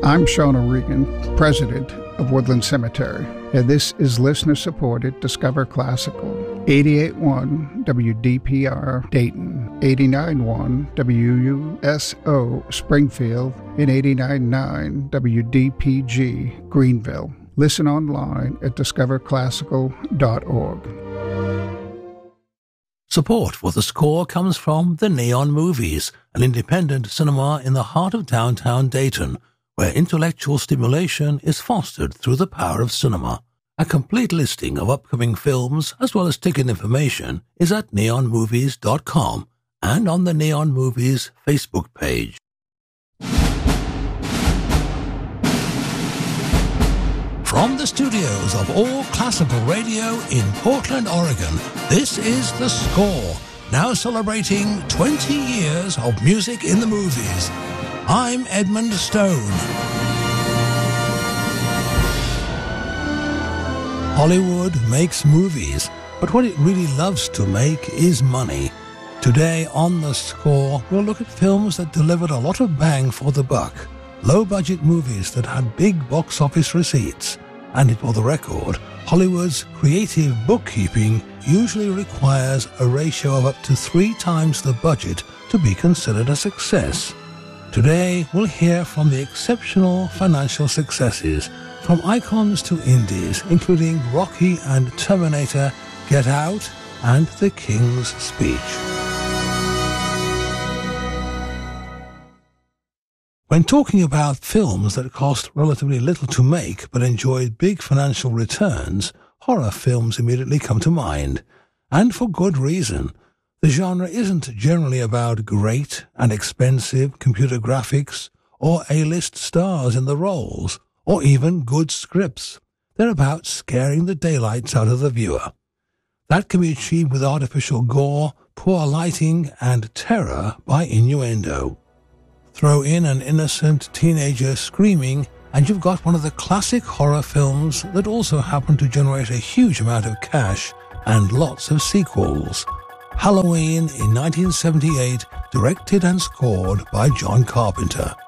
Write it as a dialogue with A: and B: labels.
A: I'm Sean O'Regan, president of Woodland Cemetery, and this is listener-supported Discover Classical. 88.1 WDPR Dayton, 89.1 WUSO Springfield, and 89.9 WDPG Greenville. Listen online at discoverclassical.org.
B: Support for The Score comes from The Neon Movies, an independent cinema in the heart of downtown Dayton, where intellectual stimulation is fostered through the power of cinema. A complete listing of upcoming films, as well as ticket information, is at neonmovies.com and on the Neon Movies Facebook page. From the studios of All Classical Radio in Portland, Oregon, this is The Score, now celebrating 20 years of music in the movies. I'm Edmund Stone. Hollywood makes movies, but what it really loves to make is money. Today on The Score, we'll look at films that delivered a lot of bang for the buck, low-budget movies that had big box office receipts. And for the record, Hollywood's creative bookkeeping usually requires a ratio of up to 3 times the budget to be considered a success. Today, we'll hear from the exceptional financial successes, from icons to indies, including Rocky and Terminator, Get Out, and The King's Speech. When talking about films that cost relatively little to make but enjoyed big financial returns, horror films immediately come to mind. And for good reason. The genre isn't generally about great and expensive computer graphics or A-list stars in the roles, or even good scripts. They're about scaring the daylights out of the viewer. That can be achieved with artificial gore, poor lighting, and terror by innuendo. Throw in an innocent teenager screaming, and you've got one of the classic horror films that also happen to generate a huge amount of cash and lots of sequels. Halloween in 1978, directed and scored by John Carpenter.